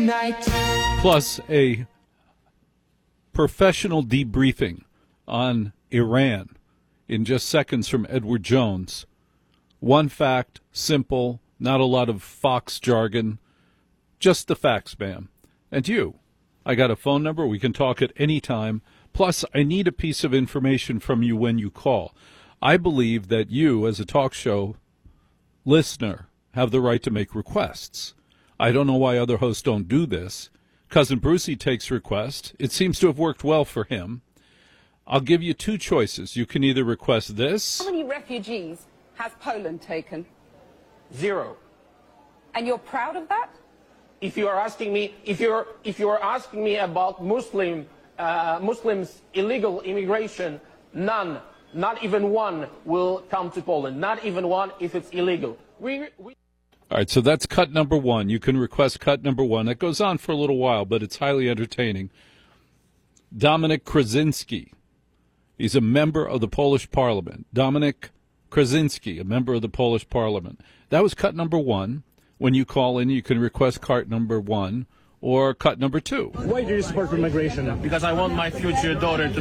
night. Plus a professional debriefing on Iran in just seconds from Edward Jones. One fact, simple, not a lot of Fox jargon, just the facts, ma'am. And you, I got a phone number. We can talk at any time. Plus, I need a piece of information from you when you call. I believe that you, as a talk show listener, have the right to make requests. I don't know why other hosts don't do this. Cousin Brucey takes requests. It seems to have worked well for him. I'll give you two choices. You can either request this. How many refugees has Poland taken? 0. And you're proud of that? If you are asking me, if you're asking me about Muslims illegal immigration, none, not even one, will come to Poland. Not even one if it's illegal. All right, so that's cut number one. You can request cut number one. That goes on for a little while, but it's highly entertaining. Dominik Krasinski. He's a member of the Polish parliament. Dominik Krasinski, a member of the Polish parliament. That was cut number one. When you call in, you can request cut number one or cut number two. Why do you support immigration? Because I want my future daughter to